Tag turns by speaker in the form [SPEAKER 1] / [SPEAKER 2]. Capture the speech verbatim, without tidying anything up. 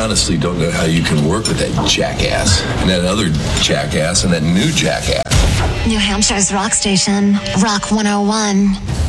[SPEAKER 1] honestly don't know how you can work with that jackass and that other jackass and that new jackass.
[SPEAKER 2] New Hampshire's rock station, Rock one oh one.